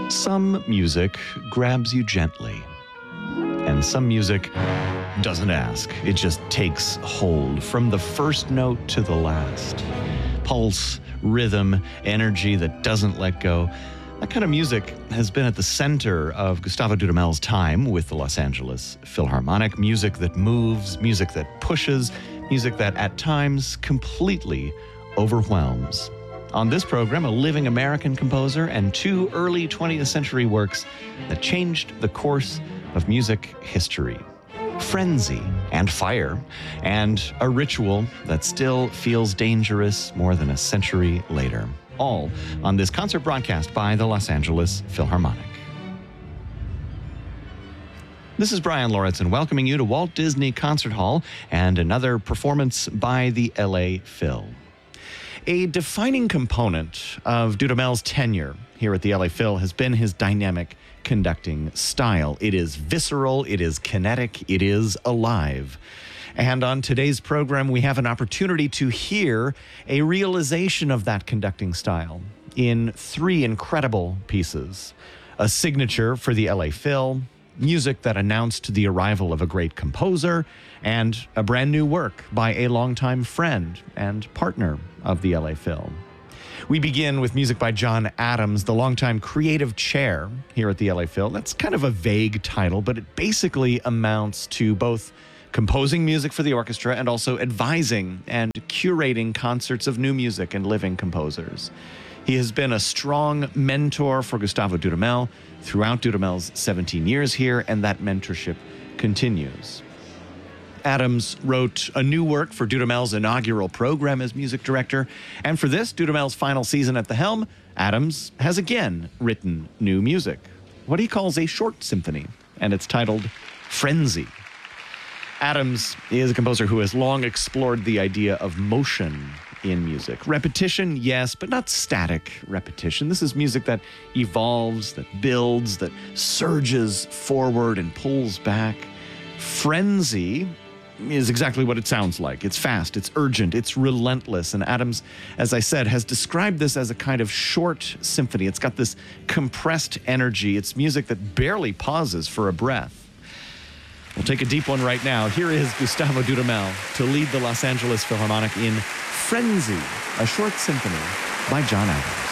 Some music grabs you gently, and some music doesn't ask. It just takes hold from the first note to the last. Pulse, rhythm, energy that doesn't let go. That kind of music has been at the center of Gustavo Dudamel's time with the Los Angeles Philharmonic. Music that moves, music that pushes, music that at times completely overwhelms. On this program, a living American composer and two early 20th century works that changed the course of music history. Frenzy and Fire, and a ritual that still feels dangerous more than a century later. All on this concert broadcast by the Los Angeles Philharmonic. This is Brian Lauritsen welcoming you to Walt Disney Concert Hall and another performance by the LA Phil. A defining component of Dudamel's tenure here at the LA Phil has been his dynamic conducting style. It is visceral, it is kinetic, it is alive. And on today's program, we have an opportunity to hear a realization of that conducting style in three incredible pieces. A signature for the LA Phil, music that announced the arrival of a great composer, and a brand new work by a longtime friend and partner of the LA Phil. We begin with music by John Adams, the longtime creative chair here at the LA Phil. That's kind of a vague title, but it basically amounts to both composing music for the orchestra and also advising and curating concerts of new music and living composers. He has been a strong mentor for Gustavo Dudamel throughout Dudamel's 17 years here, and that mentorship continues. Adams wrote a new work for Dudamel's inaugural program as music director, and for this, Dudamel's final season at the helm, Adams has again written new music, what he calls a short symphony, and it's titled Frenzy. Adams is a composer who has long explored the idea of motion in music. Repetition, yes, but not static repetition. This is music that evolves, that builds, that surges forward and pulls back. Frenzy is exactly what it sounds like. It's fast, it's urgent, it's relentless. And Adams, as I said, has described this as a kind of short symphony. It's got this compressed energy. It's music that barely pauses for a breath. We'll take a deep one right now. Here is Gustavo Dudamel to lead the Los Angeles Philharmonic in Frenzy, a short symphony by John Adams.